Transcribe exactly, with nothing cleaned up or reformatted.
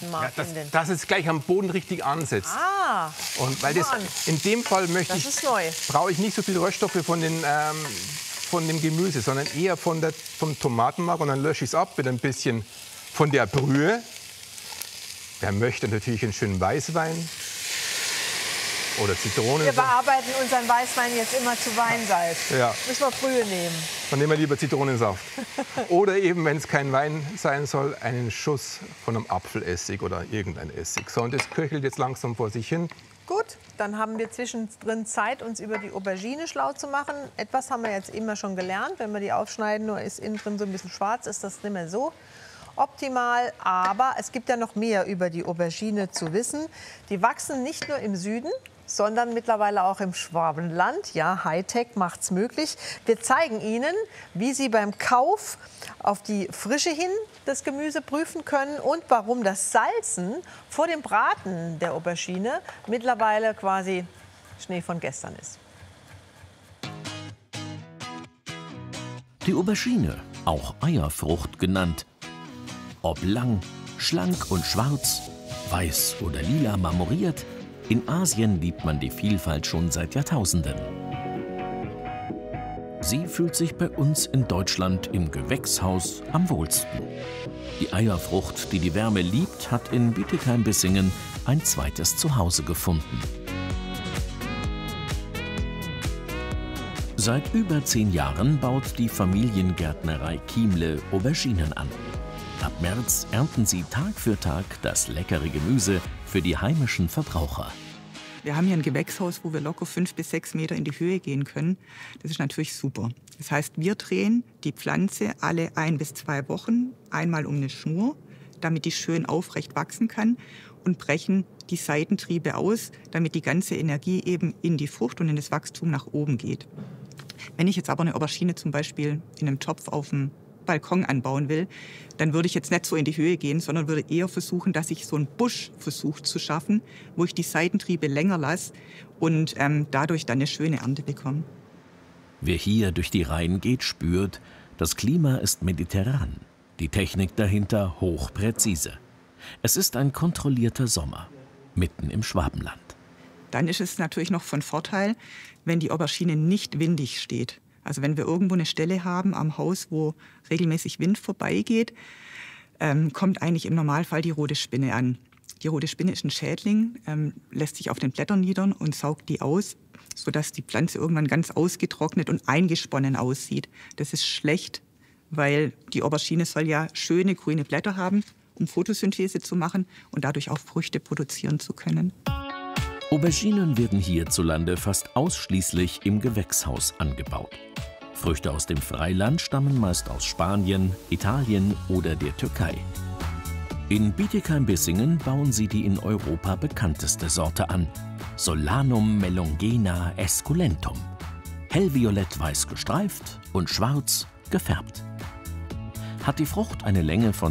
Ja, dass, dass es gleich am Boden richtig ansetzt. Ah, und weil das, in dem Fall möchte das ist neu. ich, brauche ich nicht so viele Röststoffe von, den, ähm, von dem Gemüse, sondern eher von der, vom Tomatenmark. Und dann lösche ich es ab mit ein bisschen von der Brühe. Wer möchte natürlich einen schönen Weißwein oder Zitrone. Wir bearbeiten unseren Weißwein jetzt immer zu Weinsalz. Ja. Müssen wir Brühe nehmen. Dann nehmen wir lieber Zitronensaft. Oder eben, wenn es kein Wein sein soll, einen Schuss von einem Apfelessig oder irgendein Essig. So, und das köchelt jetzt langsam vor sich hin. Gut, dann haben wir zwischendrin Zeit, uns über die Aubergine schlau zu machen. Etwas haben wir jetzt immer schon gelernt. Wenn wir die aufschneiden, nur ist innen drin so ein bisschen schwarz, ist das nicht mehr so optimal. Aber es gibt ja noch mehr über die Aubergine zu wissen. Die wachsen nicht nur im Süden, sondern mittlerweile auch im Schwabenland. Ja, Hightech macht's möglich. Wir zeigen Ihnen, wie Sie beim Kauf auf die Frische hin das Gemüse prüfen können und warum das Salzen vor dem Braten der Aubergine mittlerweile quasi Schnee von gestern ist. Die Aubergine, auch Eierfrucht genannt. Ob lang, schlank und schwarz, weiß oder lila marmoriert, in Asien liebt man die Vielfalt schon seit Jahrtausenden. Sie fühlt sich bei uns in Deutschland im Gewächshaus am wohlsten. Die Eierfrucht, die die Wärme liebt, hat in Bietigheim-Bissingen ein zweites Zuhause gefunden. Seit über zehn Jahren baut die Familiengärtnerei Kiemle Auberginen an. Ab März ernten sie Tag für Tag das leckere Gemüse für die heimischen Verbraucher. Wir haben hier ein Gewächshaus, wo wir locker fünf bis sechs Meter in die Höhe gehen können. Das ist natürlich super. Das heißt, wir drehen die Pflanze alle ein bis zwei Wochen einmal um eine Schnur, damit die schön aufrecht wachsen kann, und brechen die Seitentriebe aus, damit die ganze Energie eben in die Frucht und in das Wachstum nach oben geht. Wenn ich jetzt aber eine Aubergine zum Beispiel in einem Topf auf dem Balkon anbauen will, dann würde ich jetzt nicht so in die Höhe gehen, sondern würde eher versuchen, dass ich so einen Busch versuche zu schaffen, wo ich die Seitentriebe länger lasse und ähm, dadurch dann eine schöne Ernte bekomme. Wer hier durch die Reihen geht, spürt, das Klima ist mediterran, die Technik dahinter hochpräzise. Es ist ein kontrollierter Sommer, mitten im Schwabenland. Dann ist es natürlich noch von Vorteil, wenn die Aubergine nicht windig steht. Also wenn wir irgendwo eine Stelle haben am Haus, wo regelmäßig Wind vorbeigeht, ähm, kommt eigentlich im Normalfall die rote Spinne an. Die rote Spinne ist ein Schädling, ähm, lässt sich auf den Blättern niedern und saugt die aus, sodass die Pflanze irgendwann ganz ausgetrocknet und eingesponnen aussieht. Das ist schlecht, weil die Aubergine soll ja schöne grüne Blätter haben, um Photosynthese zu machen und dadurch auch Früchte produzieren zu können. Auberginen werden hierzulande fast ausschließlich im Gewächshaus angebaut. Früchte aus dem Freiland stammen meist aus Spanien, Italien oder der Türkei. In Bietigheim-Bissingen bauen sie die in Europa bekannteste Sorte an, Solanum melongena esculentum. Hellviolett-weiß gestreift und schwarz gefärbt. Hat die Frucht eine Länge von